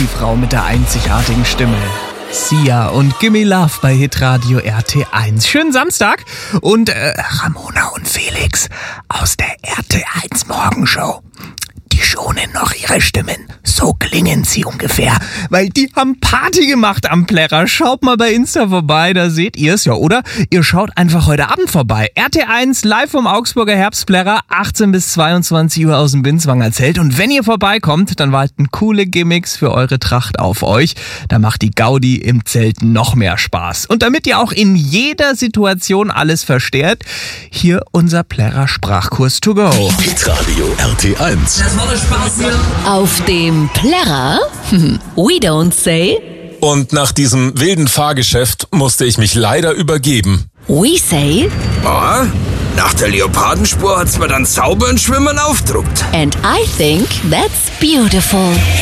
die Frau mit der einzigartigen Stimme. Sia und Gimme Love bei Hitradio RT1. Schönen Samstag und Ramona und Felix aus der RT1 Morgenshow. Die schonen noch ihre Stimmen. So klingen sie ungefähr, weil die haben Party gemacht am Plärrer. Schaut mal bei Insta vorbei, da seht ihr es ja, oder? Ihr schaut einfach heute Abend vorbei. RT1 live vom Augsburger Herbstplärrer, 18 bis 22 Uhr aus dem Binswanger Zelt. Und wenn ihr vorbeikommt, dann warten coole Gimmicks für eure Tracht auf euch. Da macht die Gaudi im Zelt noch mehr Spaß. Und damit ihr auch in jeder Situation alles versteht, hier unser Plärrer Sprachkurs to go. Hitradio RT1. Auf dem Plärrer? We don't say. Und nach diesem wilden Fahrgeschäft musste ich mich leider übergeben. We say. Oh, nach der Leopardenspur hat's mir dann sauber in Schwimmen aufgedruckt. And I think that's beautiful.